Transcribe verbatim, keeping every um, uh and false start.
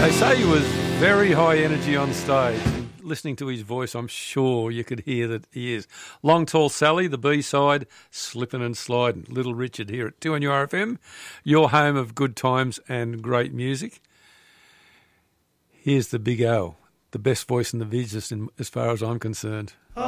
They say he was very high energy on stage. And listening to his voice, I'm sure you could hear that he is. Long Tall Sally, the B-side, Slippin' and Slidin'. Little Richard here at two N U R F M, your home of good times and great music. Here's the Big O, the best voice in the business in, as far as I'm concerned.